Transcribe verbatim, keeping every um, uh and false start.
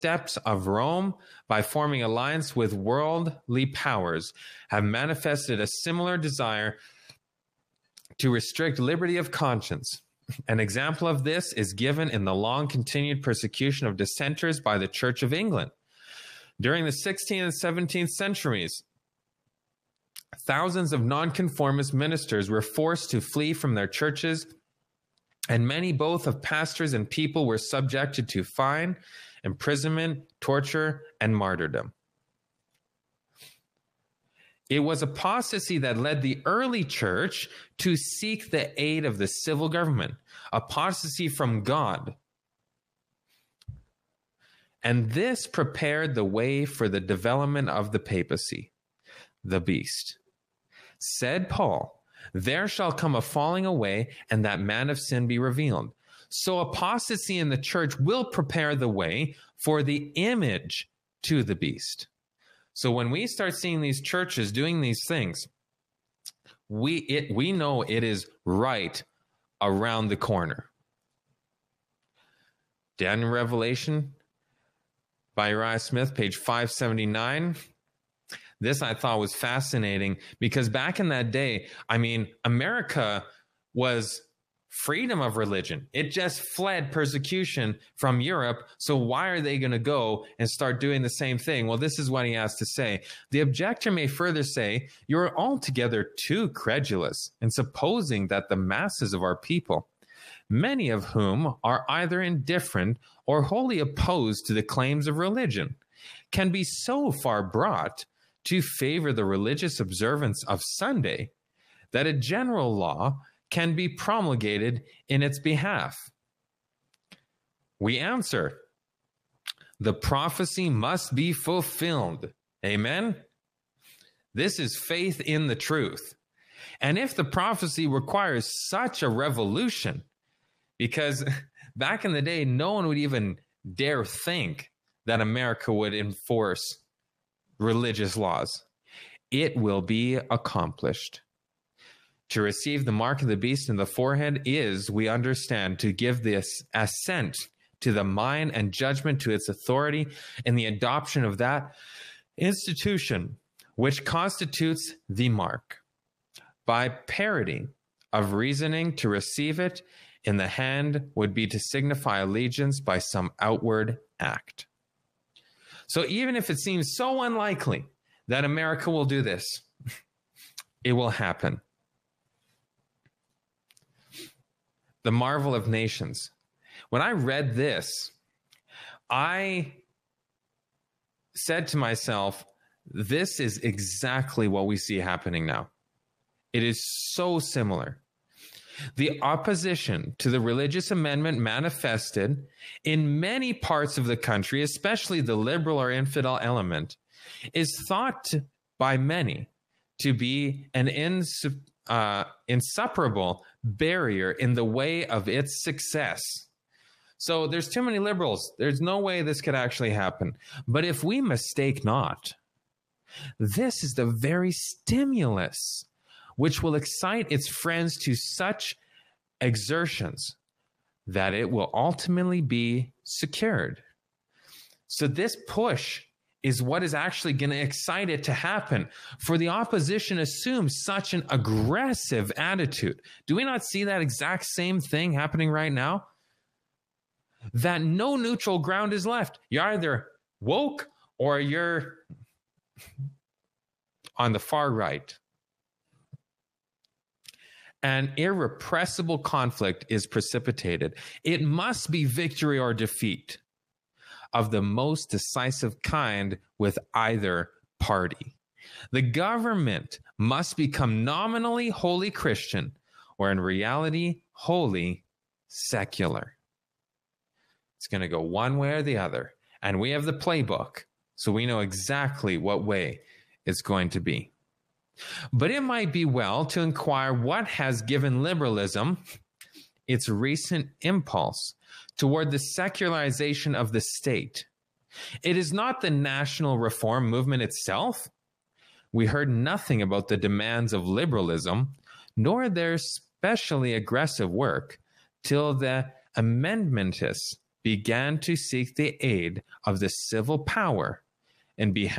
steps of Rome, by forming alliance with worldly powers, have manifested a similar desire to restrict liberty of conscience. An example of this is given in the long-continued persecution of dissenters by the Church of England. During the sixteenth and seventeenth centuries, thousands of nonconformist ministers were forced to flee from their churches, and many both of pastors and people were subjected to fine, imprisonment, torture, and martyrdom. It was apostasy that led the early church to seek the aid of the civil government, apostasy from God. And this prepared the way for the development of the papacy, the beast. Said Paul, there shall come a falling away, and that man of sin be revealed. So apostasy in the church will prepare the way for the image to the beast. So when we start seeing these churches doing these things, we it we know it is right around the corner. Daniel Revelation by Uriah Smith, page five seventy-nine. This I thought was fascinating because back in that day, I mean, America was freedom of religion. It just fled persecution from Europe. So why are they going to go and start doing the same thing? Well, this is what he has to say. The objector may further say, you are altogether too credulous in supposing that the masses of our people, many of whom are either indifferent or wholly opposed to the claims of religion, can be so far brought to favor the religious observance of Sunday that a general law can be promulgated in its behalf. We answer, the prophecy must be fulfilled. Amen? This is faith in the truth. And if the prophecy requires such a revolution, because back in the day, no one would even dare think that America would enforce religious laws, it will be accomplished. To receive the mark of the beast in the forehead is, we understand, to give this assent to the mind and judgment to its authority in the adoption of that institution which constitutes the mark. By parity of reasoning, to receive it in the hand would be to signify allegiance by some outward act. So even if it seems so unlikely that America will do this, it will happen. The marvel of nations. When I read this, I said to myself, this is exactly what we see happening now. It is so similar. The opposition to the religious amendment manifested in many parts of the country, especially the liberal or infidel element, is thought by many to be an ins uh, insuperable barrier in the way of its success. So there's too many liberals. There's no way this could actually happen. But if we mistake not, this is the very stimulus which will excite its friends to such exertions that it will ultimately be secured. So this push is what is actually going to excite it to happen. For the opposition assumes such an aggressive attitude. Do we not see that exact same thing happening right now? That no neutral ground is left. You're either woke or you're on the far right. An irrepressible conflict is precipitated. It must be victory or defeat of the most decisive kind with either party. The government must become nominally wholly Christian, or in reality, wholly secular. It's going to go one way or the other. And we have the playbook, so we know exactly what way it's going to be. But it might be well to inquire what has given liberalism its recent impulse toward the secularization of the state. It is not the national reform movement itself. We heard nothing about the demands of liberalism, nor their specially aggressive work, till the amendmentists began to seek the aid of the civil power and beheld